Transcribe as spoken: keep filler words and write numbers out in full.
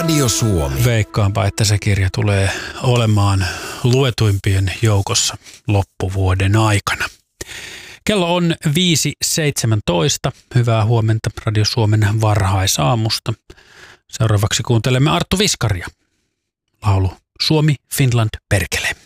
Radio Suomi. Veikkaanpa, että se kirja tulee olemaan luetuimpien joukossa loppuvuoden aikana. Kello on viisi seitsemäntoista. Hyvää huomenta Radio Suomen varhaisaamusta. Seuraavaksi kuuntelemme Arttu Viskaria. Laulu Suomi, Finland, perkele.